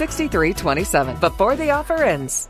6327 before the offer ends.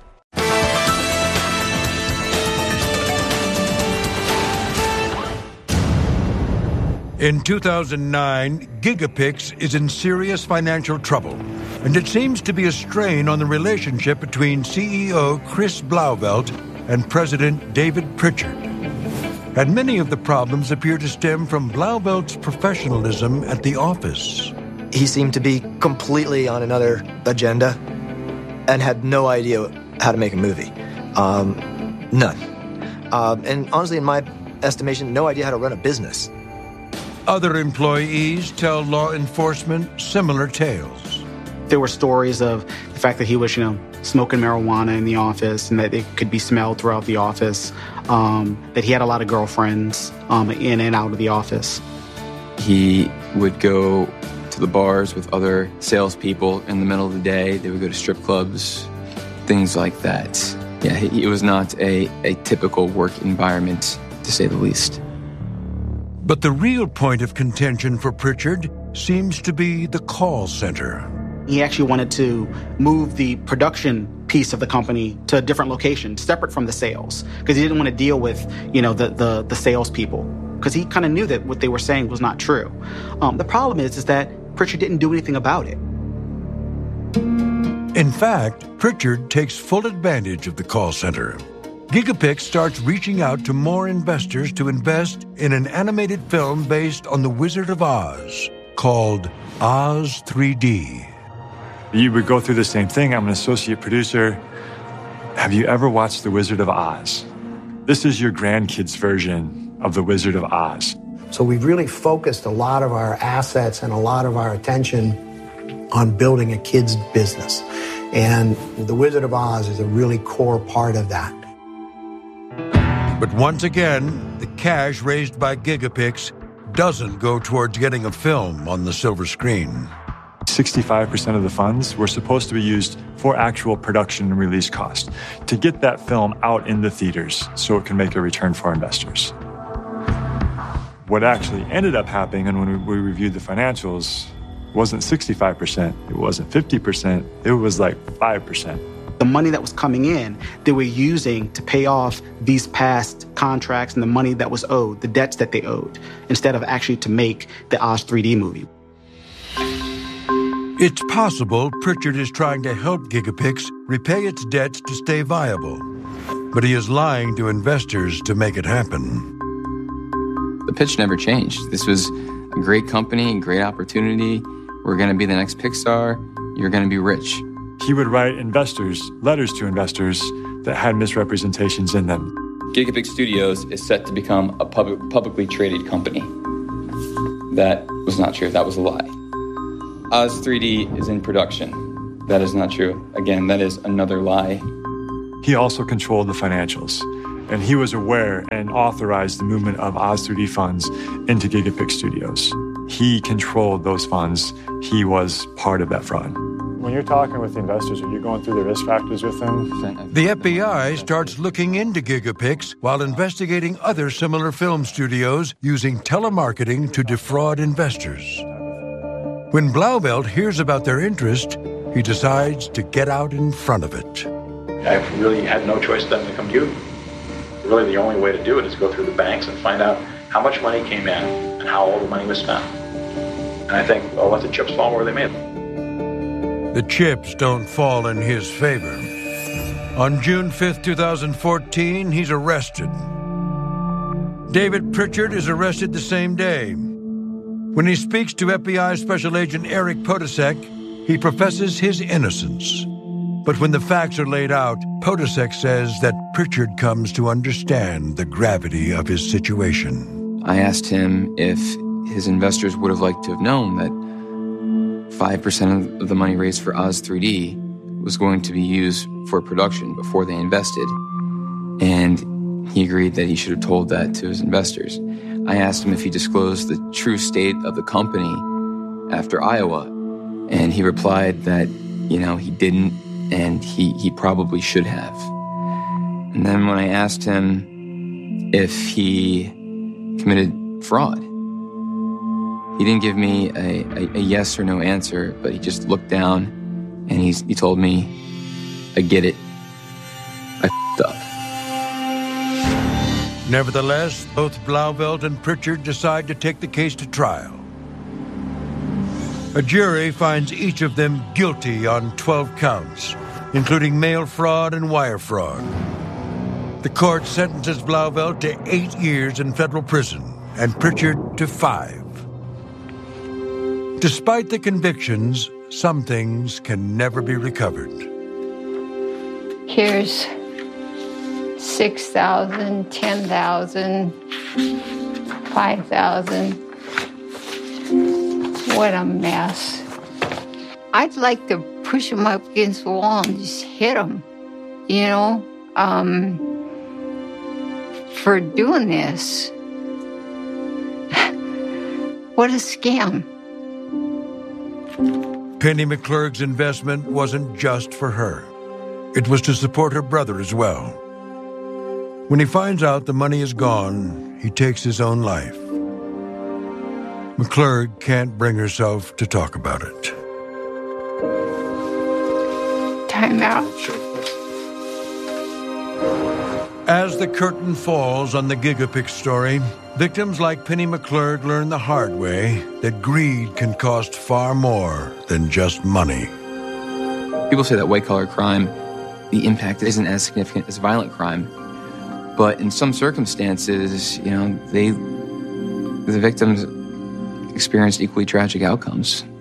In 2009, Gigapix is in serious financial trouble, and it seems to be a strain on the relationship between CEO Chris Blauvelt and President David Pritchard. And many of the problems appear to stem from Blauvelt's professionalism at the office. He seemed to be completely on another agenda and had no idea how to make a movie. None. And honestly, in my estimation, no idea how to run a business. Other employees tell law enforcement similar tales. There were stories of the fact that he was, smoking marijuana in the office and that it could be smelled throughout the office, that he had a lot of girlfriends in and out of the office. He would go to the bars with other salespeople in the middle of the day. They would go to strip clubs, things like that. Yeah, it was not a typical work environment, to say the least. But the real point of contention for Pritchard seems to be the call center. He actually wanted to move the production piece of the company to a different location, separate from the sales, because he didn't want to deal with, the salespeople, because he kind of knew that what they were saying was not true. The problem is that Pritchard didn't do anything about it. In fact, Pritchard takes full advantage of the call center. Gigapix starts reaching out to more investors to invest in an animated film based on The Wizard of Oz called Oz 3D. You would go through the same thing. I'm an associate producer. Have you ever watched The Wizard of Oz? This is your grandkids' version of The Wizard of Oz. So we've really focused a lot of our assets and a lot of our attention on building a kid's business. And The Wizard of Oz is a really core part of that. But once again, the cash raised by Gigapix doesn't go towards getting a film on the silver screen. 65% of the funds were supposed to be used for actual production and release cost, to get that film out in the theaters so it can make a return for investors. What actually ended up happening, and when we reviewed the financials, wasn't 65%, it wasn't 50%, it was like 5%. The money that was coming in, they were using to pay off these past contracts and the money that was owed, the debts that they owed, instead of actually to make the Oz 3D movie. It's possible Pritchard is trying to help Gigapix repay its debts to stay viable, but he is lying to investors to make it happen. The pitch never changed. This was a great company, great opportunity. We're going to be the next Pixar. You're going to be rich. He would write letters to investors that had misrepresentations in them. Gigapix Studios is set to become a publicly traded company. That was not true. That was a lie. Oz 3D is in production. That is not true. Again, that is another lie. He also controlled the financials, and he was aware and authorized the movement of Oz 3D funds into Gigapix Studios. He controlled those funds. He was part of that fraud. When you're talking with the investors, are you going through the risk factors with them? The FBI starts looking into Gigapix while investigating other similar film studios using telemarketing to defraud investors. When Blauvelt hears about their interest, he decides to get out in front of it. I really had no choice than to come to you. Really, the only way to do it is go through the banks and find out how much money came in and how all the money was spent. And I think, well, let the chips fall where they may. The chips don't fall in his favor. On June 5th, 2014, he's arrested. David Pritchard is arrested the same day. When he speaks to FBI Special Agent Eric Podesek, he professes his innocence. But when the facts are laid out, Podesek says that Pritchard comes to understand the gravity of his situation. I asked him if his investors would have liked to have known that 5% of the money raised for Oz 3D was going to be used for production before they invested. And he agreed that he should have told that to his investors. I asked him if he disclosed the true state of the company after Iowa. And he replied that, he didn't, and he probably should have. And then when I asked him if he committed fraud, he didn't give me a yes or no answer, but he just looked down And he told me, I get it. I f***ed up. Nevertheless, both Blauvelt and Pritchard decide to take the case to trial. A jury finds each of them guilty on 12 counts, including mail fraud and wire fraud. The court sentences Blauvelt to 8 years in federal prison and Pritchard to 5. Despite the convictions, some things can never be recovered. Here's 6,000, 10,000, 5,000. What a mess. I'd like to push them up against the wall and just hit them, you know, for doing this. What a scam. Penny McClurg's investment wasn't just for her. It was to support her brother as well. When he finds out the money is gone, he takes his own life. McClurg can't bring herself to talk about it. Time out. As the curtain falls on the Gigapix story, victims like Penny McClurg learn the hard way that greed can cost far more than just money. People say that white-collar crime, the impact isn't as significant as violent crime. But in some circumstances, you know, the victims experienced equally tragic outcomes.